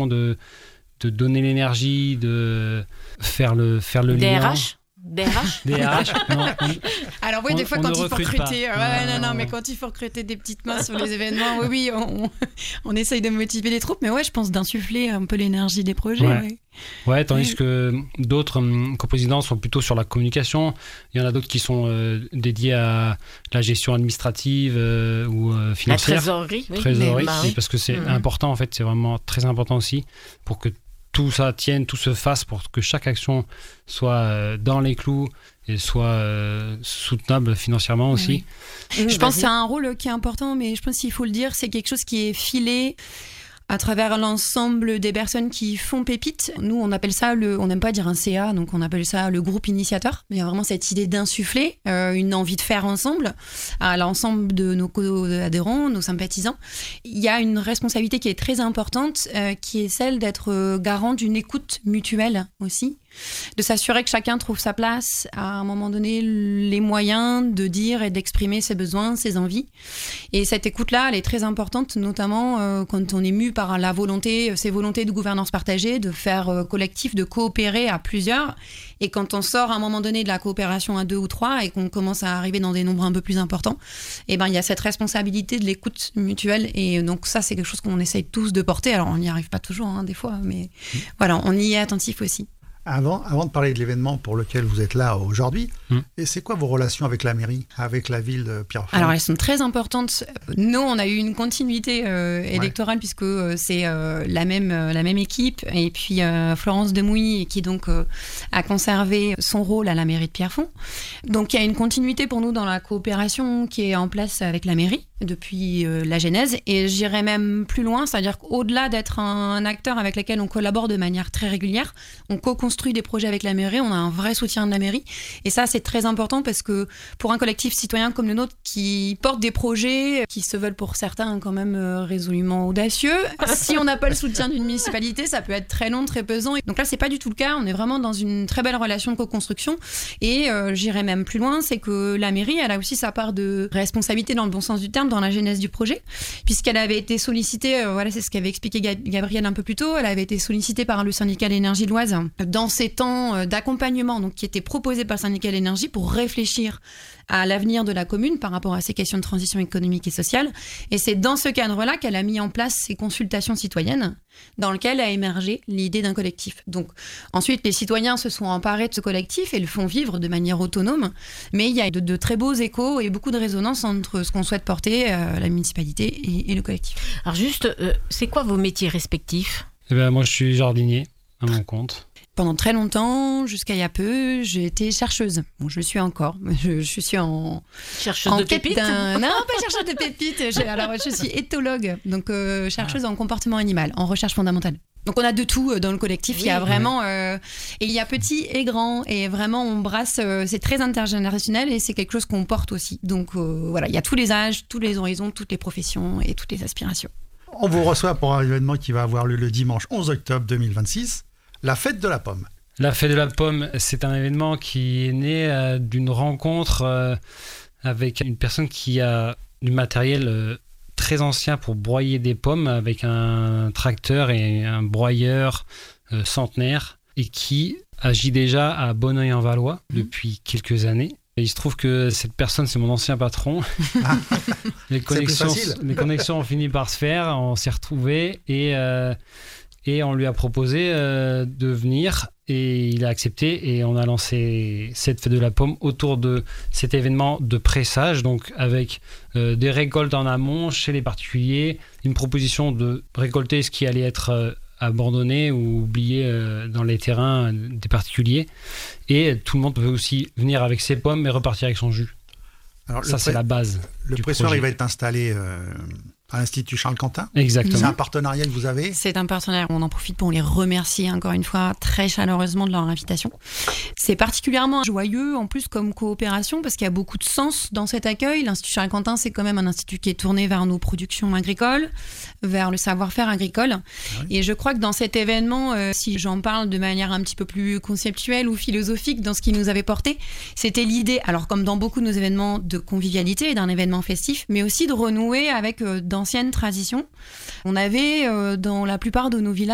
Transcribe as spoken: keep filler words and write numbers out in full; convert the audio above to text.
communication, de, de donner l'énergie, de faire le, faire le D R lien. H D R H D R H non, on, Alors oui, on, des fois on quand ne il faut recrute recruter, pas. ouais, Non, non, non, non, mais non. quand il faut recruter des petites mains sur les événements, oui, oui, on, on essaye de motiver les troupes, mais ouais, je pense d'insuffler un peu l'énergie des projets. Ouais. Ouais. Ouais, tandis Oui. que d'autres hum, coprésidents sont plutôt sur la communication. Il y en a d'autres qui sont euh, dédiés à la gestion administrative euh, ou euh, La financière. trésorerie, oui. Trésorerie, Mais, bah, oui, oui. parce que c'est Mhm. important en fait, c'est vraiment très important aussi pour que tout ça tienne, tout se fasse, pour que chaque action soit euh, dans les clous et soit euh, soutenable financièrement aussi. Oui. Mmh, Je pense que vas-y. c'est un rôle qui est important, mais je pense qu'il faut le dire, c'est quelque chose qui est filé à travers l'ensemble des personnes qui font Pépite. Nous, on appelle ça le, on n'aime pas dire un C A, donc on appelle ça le groupe initiateur. Il y a vraiment cette idée d'insuffler, euh, une envie de faire ensemble à l'ensemble de nos co-adhérents, nos sympathisants. Il y a une responsabilité qui est très importante, euh, qui est celle d'être euh, garant d'une écoute mutuelle aussi, de s'assurer que chacun trouve sa place, à un moment donné, les moyens de dire et d'exprimer ses besoins, ses envies. Et cette écoute-là, elle est très importante, notamment euh, quand on est mu par la volonté, ces volontés de gouvernance partagée, de faire euh, collectif, de coopérer à plusieurs. Et quand on sort à un moment donné de la coopération à deux ou trois et qu'on commence à arriver dans des nombres un peu plus importants, eh ben, il y a cette responsabilité de l'écoute mutuelle. Et donc ça, c'est quelque chose qu'on essaye tous de porter. Alors, on n'y arrive pas toujours, hein, des fois, mais mmh. voilà, on y est attentif aussi. Avant, avant de parler de l'événement pour lequel vous êtes là aujourd'hui, mmh. et c'est quoi vos relations avec la mairie, avec la ville de Pierrefonds ? Alors, elles sont très importantes. Nous, on a eu une continuité euh, électorale ouais. puisque euh, c'est euh, la, même, euh, la même équipe. Et puis, euh, Florence Demouy, qui donc euh, a conservé son rôle à la mairie de Pierrefonds. Donc, il y a une continuité pour nous dans la coopération qui est en place avec la mairie depuis euh, la genèse. Et j'irais même plus loin, c'est-à-dire qu'au-delà d'être un, un acteur avec lequel on collabore de manière très régulière, on co-construit des projets avec la mairie, on a un vrai soutien de la mairie. Et ça, c'est très important parce que pour un collectif citoyen comme le nôtre qui porte des projets qui se veulent pour certains quand même euh, résolument audacieux, si on n'a pas le soutien d'une municipalité, ça peut être très long, très pesant. Donc là, c'est pas du tout le cas. On est vraiment dans une très belle relation de co-construction. Et euh, j'irais même plus loin, c'est que la mairie, elle a aussi sa part de responsabilité dans le bon sens du terme dans la genèse du projet, puisqu'elle avait été sollicitée, euh, voilà, c'est ce qu'avait expliqué Gabriel un peu plus tôt, elle avait été sollicitée par le syndicat L'énergie de l'Oise dans ces temps d'accompagnement donc, qui étaient proposés par le syndicat L'énergie pour réfléchir à l'avenir de la commune par rapport à ces questions de transition économique et sociale. Et c'est dans ce cadre-là qu'elle a mis en place ces consultations citoyennes dans lesquelles a émergé l'idée d'un collectif. Donc ensuite, les citoyens se sont emparés de ce collectif et le font vivre de manière autonome. Mais il y a de, de très beaux échos et beaucoup de résonance entre ce qu'on souhaite porter, euh, la municipalité et, et le collectif. Alors juste, euh, c'est quoi vos métiers respectifs ? Eh ben, moi, je suis jardinier à mon compte. Pendant très longtemps, jusqu'à il y a peu, j'ai été chercheuse. Bon, je le suis encore. Je, je suis en chercheuse en de pépites. Non, pas chercheuse de pépites. J'ai, alors, je suis éthologue, donc euh, chercheuse ah. en comportement animal, en recherche fondamentale. Donc on a de tout dans le collectif. Oui, il y a vraiment oui. euh, et il y a petit et grand et vraiment on brasse. Euh, c'est très intergénérationnel et c'est quelque chose qu'on porte aussi. Donc euh, voilà, il y a tous les âges, tous les horizons, toutes les professions et toutes les aspirations. On vous reçoit pour un événement qui va avoir lieu le dimanche onze octobre deux mille vingt-six. La fête de la pomme. La fête de la pomme, c'est un événement qui est né euh, d'une rencontre euh, avec une personne qui a du matériel euh, très ancien pour broyer des pommes avec un tracteur et un broyeur euh, centenaire et qui agit déjà à Bonneuil-en-Valois mmh. depuis quelques années. Et il se trouve que cette personne, c'est mon ancien patron. Ah. les, connexions, les connexions ont fini par se faire, on s'est retrouvés et... Euh, Et on lui a proposé euh, de venir et il a accepté et on a lancé cette fête de la pomme autour de cet événement de pressage, donc avec euh, des récoltes en amont chez les particuliers, une proposition de récolter ce qui allait être euh, abandonné ou oublié euh, dans les terrains des particuliers et tout le monde peut aussi venir avec ses pommes et repartir avec son jus. Alors, ça, pré- c'est la base. Le pressoir, il va être installé euh, à l'Institut Charles Quentin. Exactement. C'est un partenariat que vous avez ? C'est un partenariat. On en profite pour les remercier encore une fois très chaleureusement de leur invitation. C'est particulièrement joyeux en plus comme coopération parce qu'il y a beaucoup de sens dans cet accueil. L'Institut Charles Quentin, c'est quand même un institut qui est tourné vers nos productions agricoles, vers le savoir-faire agricole. Ah oui. Et je crois que dans cet événement, euh, si j'en parle de manière un petit peu plus conceptuelle ou philosophique dans ce qui nous avait porté, c'était l'idée, alors comme dans beaucoup de nos événements, de convivialité et d'un événement festif, mais aussi de renouer avec euh, d'anciennes traditions. On avait euh, dans la plupart de nos villages